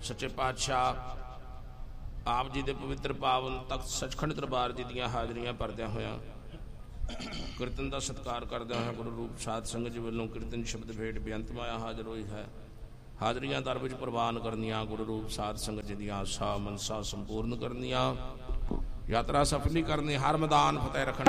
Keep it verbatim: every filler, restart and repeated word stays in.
ਸੱਚੇ ਪਾਤਸ਼ਾਹ ਆਪ ਜੀ ਦੇ ਪਵਿੱਤਰ ਪਾਵਨ ਤਖਤ ਸੱਚਖੰਡ ਦਰਬਾਰ ਜੀ ਦੀਆਂ ਹਾਜ਼ਰੀਆਂ ਭਰਦਿਆਂ ਹੋਇਆਂ ਕੀਰਤਨ ਦਾ ਸਤਿਕਾਰ ਕਰਦਿਆਂ ਹੋਇਆ ਗੁਰੂ ਰੂਪ ਸਾਧ ਸੰਗਤ ਜੀ ਵੱਲੋਂ ਕੀਰਤਨ ਸ਼ਬਦ ਭੇਟ ਬੇਅੰਤ ਮਾਇਆ ਹਾਜ਼ਰ ਹੋਈ ਹੈ। ਹਾਜ਼ਰੀਆਂ ਦਰ ਵਿੱਚ ਪ੍ਰਵਾਨ ਕਰਨੀਆਂ, ਗੁਰੂ ਰੂਪ ਸਾਧ ਸੰਗਤ ਜੀ ਦੀਆਂ ਆਸਾਂ ਮਨਸਾਂ ਸੰਪੂਰਨ ਕਰਨੀਆਂ, ਯਾਤਰਾ ਸਫਲੀ ਕਰਨੀ, ਹਰ ਮੈਦਾਨ ਫਤਿਹ ਰੱਖਣਾ।